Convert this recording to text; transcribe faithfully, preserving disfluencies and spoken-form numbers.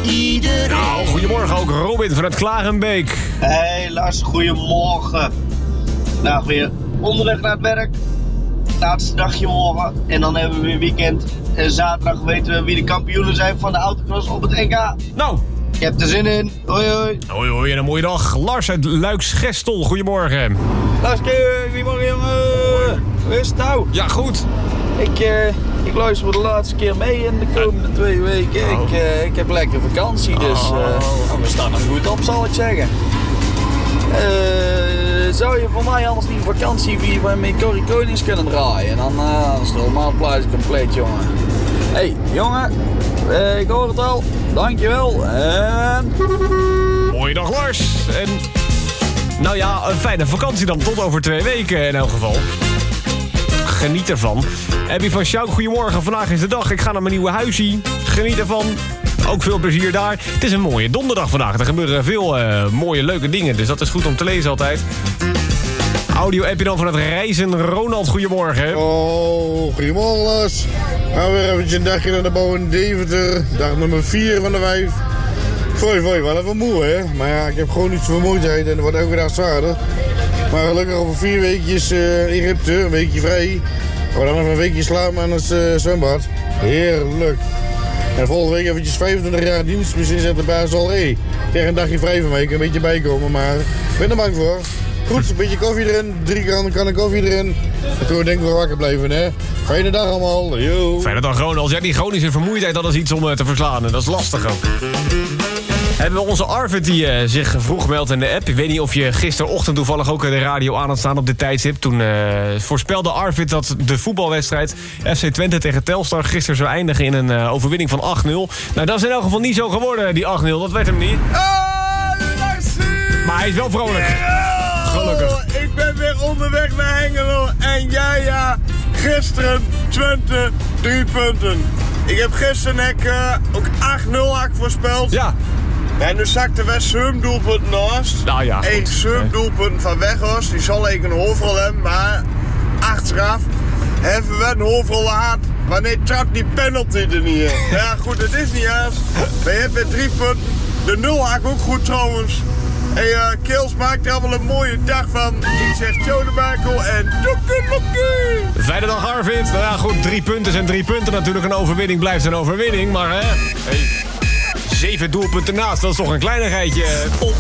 iedereen. Nou, goedemorgen ook Robin vanuit Klarenbeek. Hey Lars, goedemorgen. Nou, weer onderweg naar het werk. Laatste dagje morgen. En dan hebben we weer weekend. En zaterdag weten we wie de kampioenen zijn van de autocross op het N K. Nou. Je hebt er zin in. Hoi hoi. Hoi hoi en een mooie dag. Lars uit Luiksgestel, goedemorgen. Lars, goedemorgen jongen. Hoe is het nou? Ja, goed. Ik, uh, ik luister voor de laatste keer mee in de komende twee weken. Oh. Ik, uh, ik heb lekker vakantie, dus uh, oh, we staan er goed op, zal ik zeggen. Uh, zou je voor mij anders niet vakantie via met Corrie Konings kunnen draaien? En dan uh, is het helemaal plaatje compleet, jongen. Hé, hey, jongen, uh, ik hoor het al. Dankjewel en... Mooie dag Lars. En nou ja, een fijne vakantie dan tot over twee weken in elk geval. Geniet ervan. Abby van Sjouk, goedemorgen. Vandaag is de dag. Ik ga naar mijn nieuwe huisje. Geniet ervan. Ook veel plezier daar. Het is een mooie donderdag vandaag. Er gebeuren veel uh, mooie, leuke dingen. Dus dat is goed om te lezen altijd. Audio-appje dan van het reizen. Ronald, goedemorgen. Oh, goedemorgen Lars. Nou, weer eventjes een dagje naar de bouw in Deventer. Dag nummer vier van de vijf. Foei, foei, wel even moe, hè. Maar ja, ik heb gewoon iets vermoeidheid en het wordt elke dag zwaarder. Maar gelukkig over vier weekjes uh, in Egypte, een weekje vrij. We dan even een weekje slapen aan het uh, zwembad. Heerlijk. En volgende week eventjes vijfentwintig jaar dienst. Misschien zet de baas al, hé, hey, tegen een dagje vrij van mij. Ik kan een beetje bijkomen, maar ik ben er bang voor. Goed, een beetje koffie erin, drie kan, kan een koffie erin. Dan kunnen we denk ik wel wakker blijven, hè. Fijne dag allemaal, yo. Fijne dag Ronald. Ja, die chronische vermoeidheid, dat is iets om uh, te verslaan. En dat is lastig ook. Hebben we onze Arvid die uh, zich vroeg meldt in de app. Ik weet niet of je gisterochtend toevallig ook de radio aan had staan op dit tijdstip. Toen uh, voorspelde Arvid dat de voetbalwedstrijd F C Twente tegen Telstar gisteren zou eindigen in een uh, overwinning van acht nul. Nou, dat is in elk geval niet zo geworden, die acht nul. Dat werd hem niet. Maar hij is wel vrolijk. Gelukkig. Ik ben weer onderweg naar Hengelo. En ja, ja, gisteren Twente, drie punten. Ik heb gisteren ik, uh, ook acht nul voorspeld. Ja. En nu zakte West Zeum doelpunt naast. Nou ja, goed. Eén Zeum doelpunt van Weghorst. Die zal ik een hoofdrol hebben, maar achteraf hebben we een hoofdrol gehad. Wanneer trapt die penalty er niet in? Ja goed, het is niet eens. Maar je hebt weer drie punten. De nul haak ook goed trouwens. En uh, Kils maakt er allemaal een mooie dag van. Ik zeg Tjodebakel en toekelokie. Fijne dag Arvid. Nou ja, goed, drie punten zijn drie punten. Natuurlijk een overwinning blijft een overwinning. Maar hè, hey, zeven doelpunten naast, dat is toch een kleinigheidje.